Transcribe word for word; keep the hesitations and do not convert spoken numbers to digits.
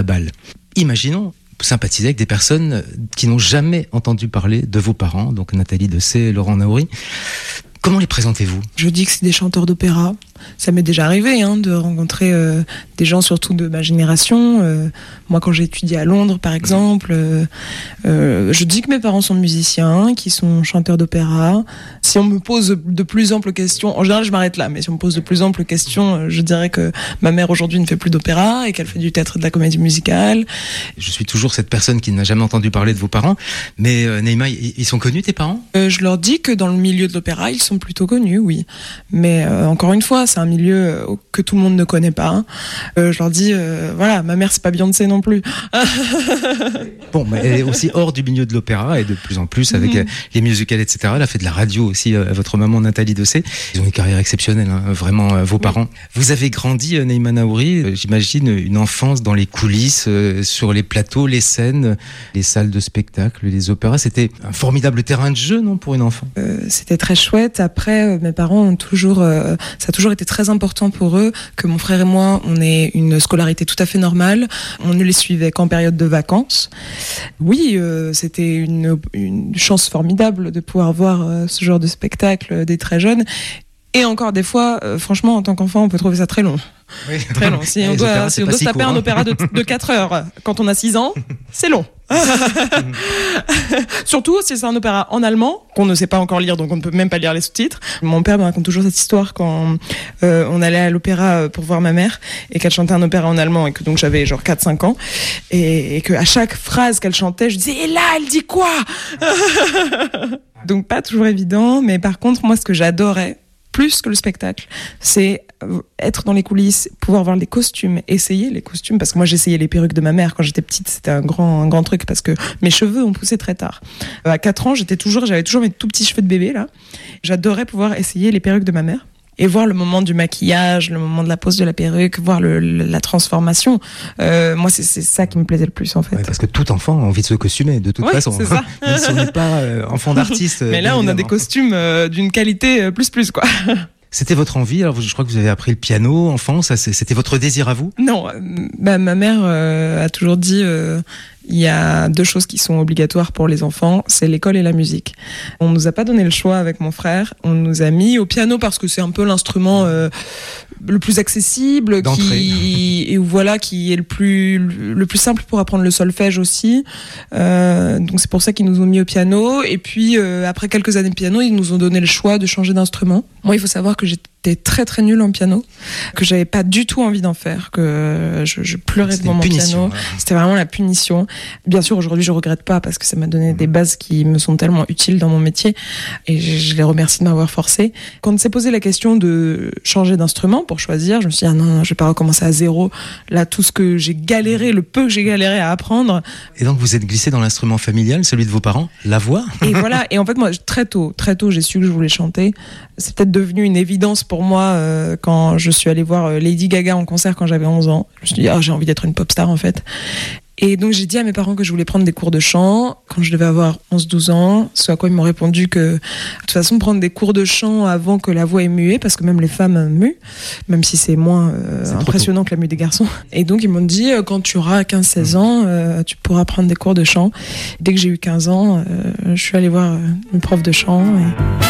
Bâle. Imaginons sympathiser avec des personnes qui n'ont jamais entendu parler de vos parents, donc Nathalie Dessay et Laurent Naouri. Comment les présentez-vous ? Je dis que c'est des chanteurs d'opéra. Ça m'est déjà arrivé hein, de rencontrer euh, des gens surtout de ma génération. Euh, moi, quand j'ai étudié à Londres, par exemple, euh, euh, je dis que mes parents sont musiciens, qui sont chanteurs d'opéra. Si on me pose de plus amples questions, en général, je m'arrête là, mais si on me pose de plus amples questions, je dirais que ma mère aujourd'hui ne fait plus d'opéra et qu'elle fait du théâtre et de la comédie musicale. Je suis toujours cette personne qui n'a jamais entendu parler de vos parents, mais euh, Naïma, ils sont connus tes parents ? euh, Je leur dis que dans le milieu de l'opéra, ils sont plutôt connus, oui. Mais euh, encore une fois, c'est un milieu que tout le monde ne connaît pas. Hein. Euh, je leur dis, euh, voilà, ma mère c'est pas Beyoncé non plus. Bon, mais elle est aussi hors du milieu de l'opéra et de plus en plus avec mm-hmm. les musicals, et cetera. Elle a fait de la radio aussi, euh, votre maman Nathalie Dessay. Ils ont une carrière exceptionnelle, hein, vraiment, euh, vos oui. parents. Vous avez grandi, euh, Naïma Naouri, euh, j'imagine une enfance dans les coulisses, euh, sur les plateaux, les scènes, les salles de spectacle, les opéras. C'était un formidable terrain de jeu, non, pour une enfant ? euh, C'était très chouette. Après, euh, mes parents ont toujours, euh, ça a toujours été très important pour eux que mon frère et moi, on ait une scolarité tout à fait normale. On ne les suivait qu'en période de vacances. Oui, euh, c'était une, une chance formidable de pouvoir voir euh, ce genre de spectacle des très jeunes. Et encore des fois, euh, franchement, en tant qu'enfant, on peut trouver ça très long. Oui. Très long. Si on doit, opéras, si on doit se taper court, hein. un opéra de, de quatre heures quand on a six ans, c'est long. Surtout si c'est un opéra en allemand qu'on ne sait pas encore lire, donc on ne peut même pas lire les sous-titres. Mon père me raconte toujours cette histoire quand euh, on allait à l'opéra pour voir ma mère et qu'elle chantait un opéra en allemand et que donc j'avais genre quatre cinq ans et, et que à chaque phrase qu'elle chantait, je disais « Et là, elle dit quoi ?» Donc pas toujours évident, mais par contre, moi, ce que j'adorais, plus que le spectacle, c'est être dans les coulisses, pouvoir voir les costumes, essayer les costumes, parce que moi j'essayais les perruques de ma mère quand j'étais petite, c'était un grand, un grand truc parce que mes cheveux ont poussé très tard. Euh, à quatre ans, j'étais toujours, j'avais toujours mes tout petits cheveux de bébé là. J'adorais pouvoir essayer les perruques de ma mère. Et voir le moment du maquillage, le moment de la pose de la perruque, voir le, le, la transformation. Euh, moi, c'est, c'est ça qui me plaisait le plus, en fait. Ouais, parce que tout enfant a envie de se costumer, de toute oui, façon. C'est ça. Même si on n'est pas euh, enfant d'artiste. Mais là, on évidemment. a des costumes euh, d'une qualité euh, plus plus, quoi. C'était votre envie, alors je crois que vous avez appris le piano, enfant, ça, c'était votre désir à vous ? Non, bah, ma mère euh, a toujours dit... Euh, il y a deux choses qui sont obligatoires pour les enfants, c'est l'école et la musique. On nous a pas donné le choix avec mon frère, on nous a mis au piano parce que c'est un peu l'instrument euh, le plus accessible, qui et voilà qui est le plus le plus simple pour apprendre le solfège aussi. Euh, donc c'est pour ça qu'ils nous ont mis au piano. Et puis euh, après quelques années de piano, ils nous ont donné le choix de changer d'instrument. Moi, il faut savoir que j'étais très très nulle en piano, que j'avais pas du tout envie d'en faire, que je, je pleurais C'était devant mon punition, piano. hein. C'était vraiment la punition. Bien sûr, aujourd'hui, je regrette pas parce que ça m'a donné des bases qui me sont tellement utiles dans mon métier et je, je les remercie de m'avoir forcé. Quand on s'est posé la question de changer d'instrument pour choisir, je me suis dit, ah non, non, je vais pas recommencer à zéro. Là, tout ce que j'ai galéré, le peu que j'ai galéré à apprendre. Et donc, vous êtes glissé dans l'instrument familial, celui de vos parents, la voix. Et voilà. Et en fait, moi, très tôt, très tôt, j'ai su que je voulais chanter. C'est peut-être devenu une évidence pour moi euh, quand je suis allée voir Lady Gaga en concert quand j'avais onze ans. Je me suis dit, ah, j'ai envie d'être une pop star, en fait. Et donc j'ai dit à mes parents que je voulais prendre des cours de chant quand je devais avoir onze douze ans, ce à quoi ils m'ont répondu que de toute façon prendre des cours de chant avant que la voix ait mué, parce que même les femmes muent, même si c'est moins euh, c'est impressionnant que la mue des garçons. Et donc ils m'ont dit euh, quand tu auras quinze seize ans, euh, tu pourras prendre des cours de chant. Dès que j'ai eu quinze ans, euh, je suis allée voir euh, une prof de chant et...